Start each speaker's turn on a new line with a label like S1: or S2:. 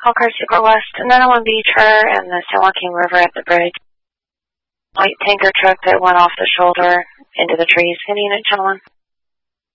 S1: call car Super West, 901 Beach her and the San Joaquin River at the bridge. White tanker truck that went off the shoulder into the trees. Any unit, gentlemen?